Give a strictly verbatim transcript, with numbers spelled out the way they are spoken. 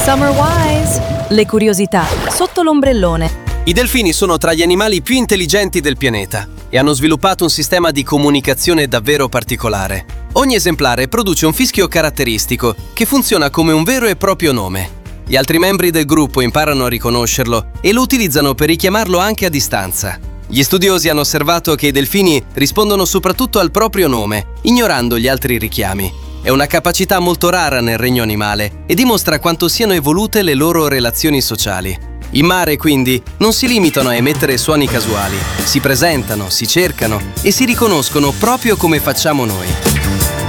Summer Wise, le curiosità sotto l'ombrellone. I delfini sono tra gli animali più intelligenti del pianeta e hanno sviluppato un sistema di comunicazione davvero particolare. Ogni esemplare produce un fischio caratteristico che funziona come un vero e proprio nome. Gli altri membri del gruppo imparano a riconoscerlo e lo utilizzano per richiamarlo anche a distanza. Gli studiosi hanno osservato che i delfini rispondono soprattutto al proprio nome, ignorando gli altri richiami. È una capacità molto rara nel regno animale e dimostra quanto siano evolute le loro relazioni sociali. In mare, quindi, non si limitano a emettere suoni casuali, si presentano, si cercano e si riconoscono proprio come facciamo noi.